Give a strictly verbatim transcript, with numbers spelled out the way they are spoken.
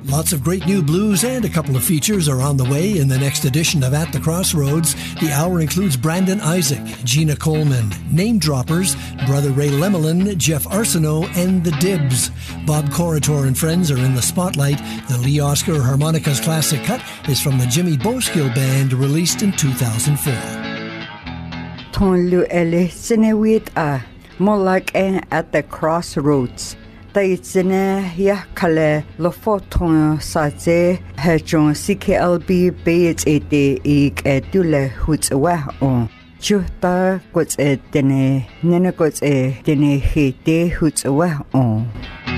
Lots of great new blues and a couple of features are on the way in the next edition of At the Crossroads. The hour includes Brandon Isaac, Gina Coleman, Name Droppers, Brother Ray Lemelin, Jeff Arsenault, and The Dibs. Bob Corritor and friends are in the spotlight. The Lee Oscar Harmonicas classic cut is from the Jimmy Boskill Band, released in two thousand four. Ton lu ele sinewit a molak en At the Crossroads. Taitsine ya kale lofoton saze hejon C K L B beit ete ik edule hutwa on chuta kots etene nene kots etene hite hutwa on.